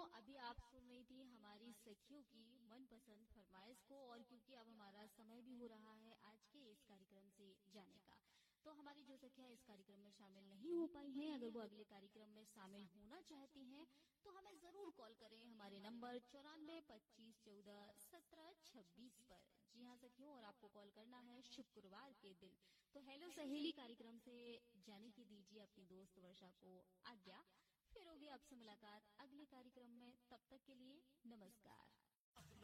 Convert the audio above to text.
अभी आप सुन रही थी हमारी सखियों की मनपसंद फरमाइश को, और क्योंकि अब हमारा समय भी हो रहा है आज के इस कार्यक्रम से जाने का, तो हमारी जो सखियां इस कार्यक्रम में शामिल नहीं हो पाई हैं, अगर वो अगले कार्यक्रम में शामिल होना चाहती हैं तो हमें जरूर कॉल करें हमारे नंबर 94 25 14 17 26 पर। जी हाँ सखियों, और आपको कॉल करना है शुक्रवार के दिन। तो हेलो सहेली कार्यक्रम से जाने की दीजिए अपनी दोस्त वर्षा को आज्ञा। फिर होगी आपसे मुलाकात अगले कार्यक्रम में, तब तक के लिए नमस्कार।